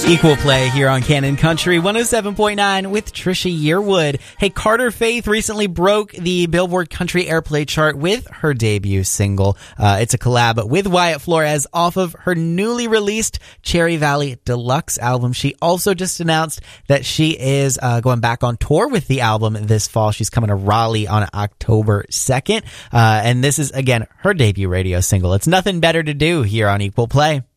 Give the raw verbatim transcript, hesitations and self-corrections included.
Equal Play here on Canon Country one oh seven point nine with Trisha Yearwood. Hey, Carter Faith recently broke the Billboard Country Airplay chart with her debut single. Uh, it's a collab with Wyatt Flores off of her newly released Cherry Valley Deluxe album. She also just announced that she is uh, going back on tour with the album this fall. She's coming to Raleigh on October second. Uh, and this is, again, her debut radio single. It's Nothing Better to Do here on Equal Play.